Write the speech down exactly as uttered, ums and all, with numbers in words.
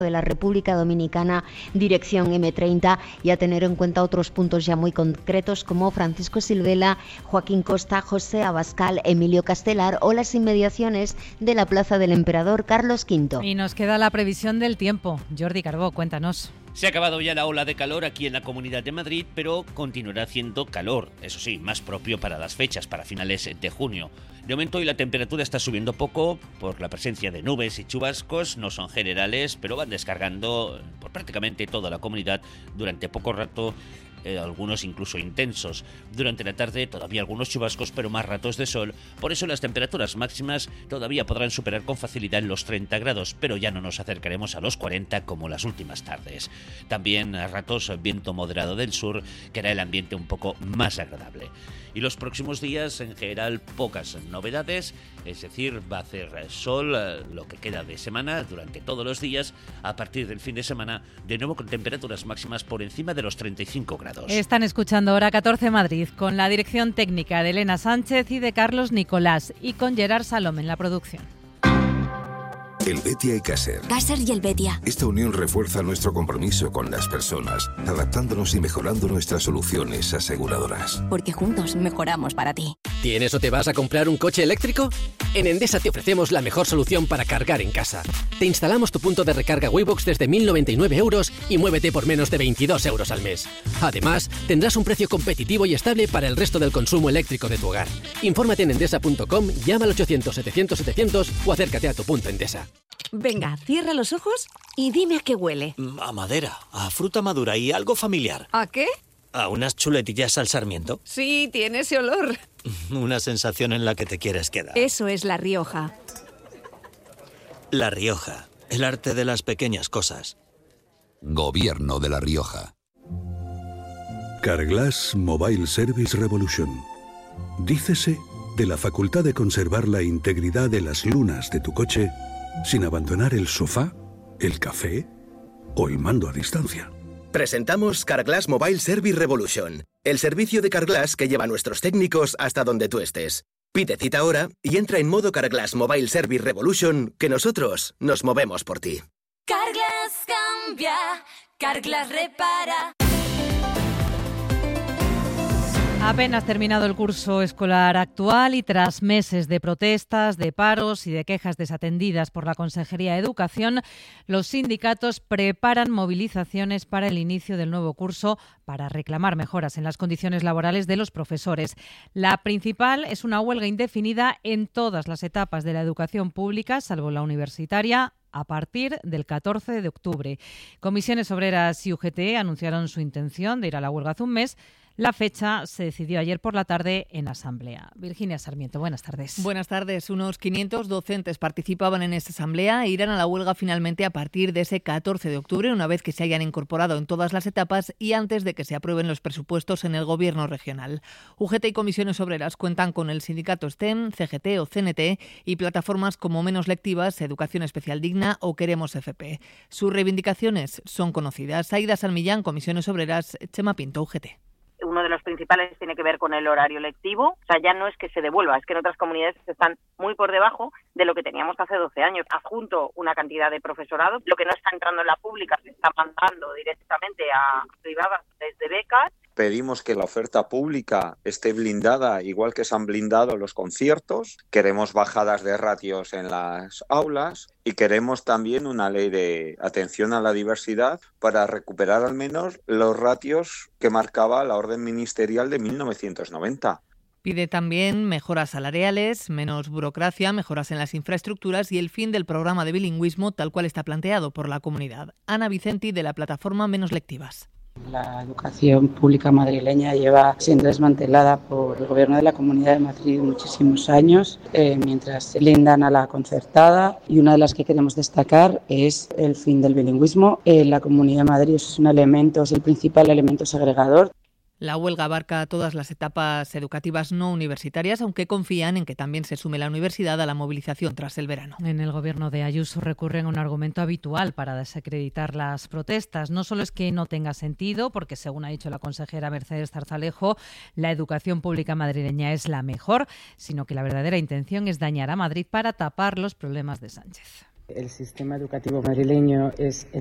de la República Dominicana, dirección eme treinta, y a tener en cuenta otros puntos ya muy concretos como Francisco Silvela, Joaquín Costa, José Abascal, Emilio Castelar o las inmediaciones de la Plaza del Emperador Carlos quinto. Y nos queda la previsión del tiempo. Jordi Carbó, cuéntanos. Se ha acabado ya la ola de calor aquí en la Comunidad de Madrid, pero continuará haciendo calor, eso sí, más propio para las fechas, para finales de junio. De momento hoy la temperatura está subiendo poco por la presencia de nubes y chubascos, no son generales, pero van descargando por prácticamente toda la comunidad durante poco rato. Eh, algunos incluso intensos. Durante la tarde todavía algunos chubascos, pero más ratos de sol. Por eso las temperaturas máximas todavía podrán superar con facilidad los treinta grados, pero ya no nos acercaremos a los cuarenta como las últimas tardes. También a ratos viento moderado del sur, que hará el ambiente un poco más agradable. Y los próximos días, en general, pocas novedades, es decir, va a hacer sol lo que queda de semana durante todos los días. A partir del fin de semana, de nuevo con temperaturas máximas por encima de los treinta y cinco grados. Están escuchando Hora catorce Madrid, con la dirección técnica de Elena Sánchez y de Carlos Nicolás, y con Gerard Salom en la producción. El Betia y Caser. Caser y el Betia. Esta unión refuerza nuestro compromiso con las personas, adaptándonos y mejorando nuestras soluciones aseguradoras. Porque juntos mejoramos para ti. ¿Tienes o te vas a comprar un coche eléctrico? En Endesa te ofrecemos la mejor solución para cargar en casa. Te instalamos tu punto de recarga Waybox desde mil noventa y nueve euros y muévete por menos de veintidós euros al mes. Además, tendrás un precio competitivo y estable para el resto del consumo eléctrico de tu hogar. Infórmate en endesa punto com, llama al ochocientos setecientos setecientos o acércate a tu punto Endesa. Venga, cierra los ojos y dime a qué huele. A madera, a fruta madura y algo familiar. ¿A qué? A unas chuletillas al sarmiento. Sí, tiene ese olor. Una sensación en la que te quieres quedar. Eso es La Rioja. La Rioja, el arte de las pequeñas cosas. Gobierno de La Rioja. Carglass Mobile Service Revolution. Dícese de la facultad de conservar la integridad de las lunas de tu coche sin abandonar el sofá, el café o el mando a distancia. Presentamos Carglass Mobile Service Revolution, el servicio de Carglass que lleva a nuestros técnicos hasta donde tú estés. Pide cita ahora y entra en modo Carglass Mobile Service Revolution, que nosotros nos movemos por ti. Carglass cambia, Carglass repara. Apenas terminado el curso escolar actual y tras meses de protestas, de paros y de quejas desatendidas por la Consejería de Educación, los sindicatos preparan movilizaciones para el inicio del nuevo curso para reclamar mejoras en las condiciones laborales de los profesores. La principal es una huelga indefinida en todas las etapas de la educación pública, salvo la universitaria, a partir del catorce de octubre. Comisiones Obreras y U G T anunciaron su intención de ir a la huelga hace un mes. La fecha se decidió ayer por la tarde en asamblea. Virginia Sarmiento, buenas tardes. Buenas tardes. Unos quinientos docentes participaban en esta asamblea e irán a la huelga finalmente a partir de ese catorce de octubre, una vez que se hayan incorporado en todas las etapas y antes de que se aprueben los presupuestos en el gobierno regional. U G T y Comisiones Obreras cuentan con el sindicato STEM, C G T o C N T y plataformas como Menos Lectivas, Educación Especial Digna o Queremos F P. Sus reivindicaciones son conocidas. Aida San Millán, Comisiones Obreras, Chema Pinto, U G T. Uno de los principales tiene que ver con el horario lectivo. O sea, ya no es que se devuelva, es que en otras comunidades están muy por debajo de lo que teníamos hace doce años. Adjunto una cantidad de profesorado. Lo que no está entrando en la pública se está mandando directamente a privadas desde becas. Pedimos que la oferta pública esté blindada, igual que se han blindado los conciertos. Queremos bajadas de ratios en las aulas y queremos también una ley de atención a la diversidad para recuperar al menos los ratios que marcaba la orden ministerial de mil novecientos noventa. Pide también mejoras salariales, menos burocracia, mejoras en las infraestructuras y el fin del programa de bilingüismo tal cual está planteado por la comunidad. Ana Vicenti, de la plataforma Menos Lectivas. La educación pública madrileña lleva siendo desmantelada por el Gobierno de la Comunidad de Madrid muchísimos años, eh, mientras se blindan a la concertada, y una de las que queremos destacar es el fin del bilingüismo. En la Comunidad de Madrid es un elemento, es el principal elemento segregador. La huelga abarca todas las etapas educativas no universitarias, aunque confían en que también se sume la universidad a la movilización tras el verano. En el gobierno de Ayuso recurren a un argumento habitual para desacreditar las protestas. No solo es que no tenga sentido, porque según ha dicho la consejera Mercedes Zarzalejo, la educación pública madrileña es la mejor, sino que la verdadera intención es dañar a Madrid para tapar los problemas de Sánchez. El sistema educativo madrileño es el